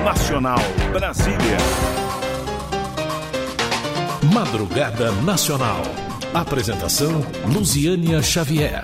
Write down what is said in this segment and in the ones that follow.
Nacional, Brasília. Madrugada Nacional. Apresentação, Luziânia Xavier.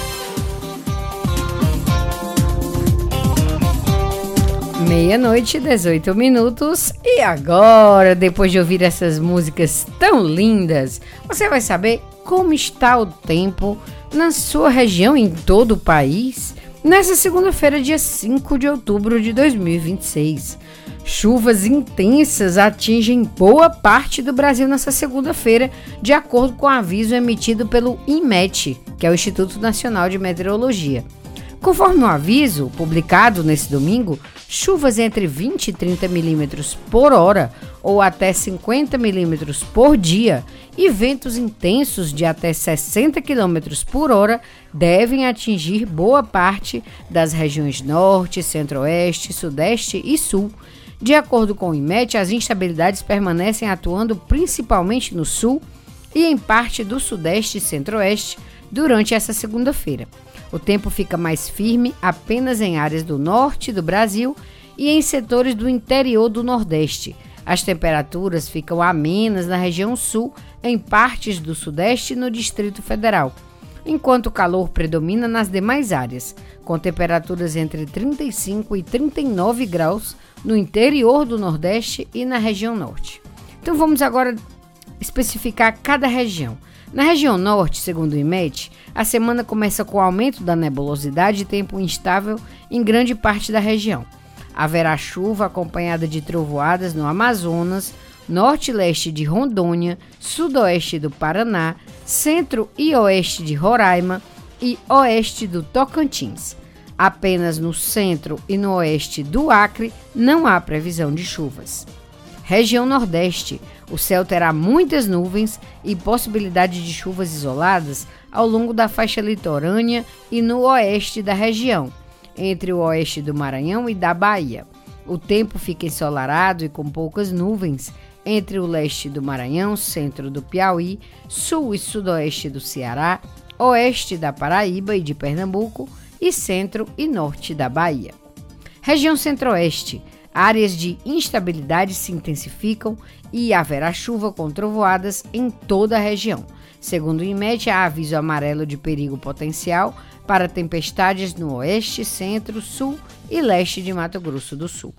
Meia-noite, 18 minutos. E agora, depois de ouvir essas músicas tão lindas, você vai saber como está o tempo na sua região e em todo o país nessa segunda-feira, dia 5 de outubro de 2026. Chuvas intensas atingem boa parte do Brasil nessa segunda-feira, de acordo com o aviso emitido pelo INMET, que é o Instituto Nacional de Meteorologia. Conforme o aviso, publicado nesse domingo, chuvas entre 20 e 30 milímetros por hora ou até 50 milímetros por dia e ventos intensos de até 60 quilômetros por hora devem atingir boa parte das regiões norte, centro-oeste, sudeste e sul. De acordo com o INMET, as instabilidades permanecem atuando principalmente no sul e em parte do sudeste e centro-oeste durante essa segunda-feira. O tempo fica mais firme apenas em áreas do norte do Brasil e em setores do interior do Nordeste. As temperaturas ficam amenas na região sul, em partes do sudeste e no Distrito Federal, enquanto o calor predomina nas demais áreas, com temperaturas entre 35 e 39 graus no interior do Nordeste e na região norte. Então vamos agora especificar cada região. Na região norte, segundo o INMET, a semana começa com o aumento da nebulosidade e tempo instável em grande parte da região. Haverá chuva acompanhada de trovoadas no Amazonas, norte e leste de Rondônia, sudoeste do Paraná, centro e oeste de Roraima e oeste do Tocantins. Apenas no centro e no oeste do Acre não há previsão de chuvas. Região Nordeste. O céu terá muitas nuvens e possibilidade de chuvas isoladas ao longo da faixa litorânea e no oeste da região, entre o oeste do Maranhão e da Bahia. O tempo fica ensolarado e com poucas nuvens entre o leste do Maranhão, centro do Piauí, sul e sudoeste do Ceará, oeste da Paraíba e de Pernambuco e centro e norte da Bahia. Região Centro-Oeste. Áreas de instabilidade se intensificam e haverá chuva com trovoadas em toda a região. Segundo o INMET, há aviso amarelo de perigo potencial para tempestades no oeste, centro, sul e leste de Mato Grosso do Sul.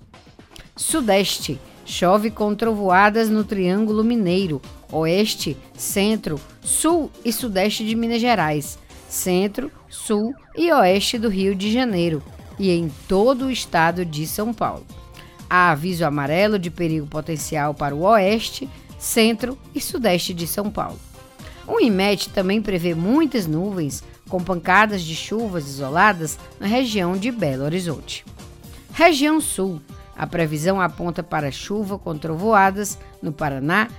Sudeste. Chove com trovoadas no Triângulo Mineiro, oeste, centro, sul e sudeste de Minas Gerais, centro, sul e oeste do Rio de Janeiro e em todo o estado de São Paulo. Há aviso amarelo de perigo potencial para o oeste, centro e sudeste de São Paulo. O INMET também prevê muitas nuvens com pancadas de chuvas isoladas na região de Belo Horizonte. Região Sul. A previsão aponta para chuva com trovoadas no Paraná,